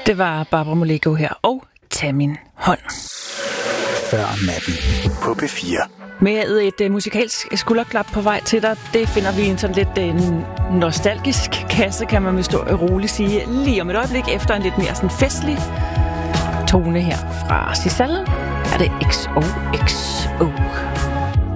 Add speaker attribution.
Speaker 1: Det var Barbara Moleko her, og Tag min hånd.
Speaker 2: Før natten på P4.
Speaker 1: Med et musikalsk skulderklap på vej til dig, det finder vi en sådan lidt nostalgisk kasse, kan man med roligt sige. Lige om et øjeblik efter en lidt mere sådan festlig tone her fra Sisal, er det XOXO.